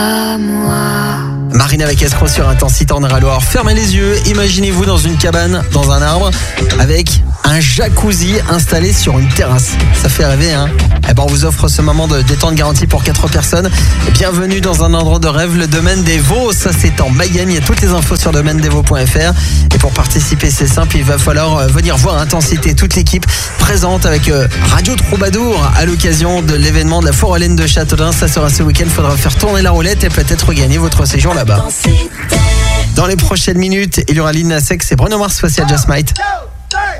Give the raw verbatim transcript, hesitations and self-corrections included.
Marina avec Escroc sur Intensité en Eure-et-Loir. Fermez les yeux, imaginez-vous dans une cabane, dans un arbre, avec un jacuzzi installé sur une terrasse. Ça fait rêver, hein? Eh ben, on vous offre ce moment de détente garantie pour quatre personnes. Bienvenue dans un endroit de rêve, le domaine des Vaux. Ça, c'est en Mayenne. Il y a toutes les infos sur domaine des vaux point f r. Et pour participer, c'est simple. Il va falloir venir voir Intensité. Toute l'équipe présente avec Radio Troubadour à l'occasion de l'événement de la Foire-Hélène de Châteaudun. Ça sera ce week-end. Il faudra faire tourner la roulette et peut-être gagner votre séjour là-bas. Dans les prochaines minutes, il y aura Lil Nas X et Bruno Mars face à Just Might.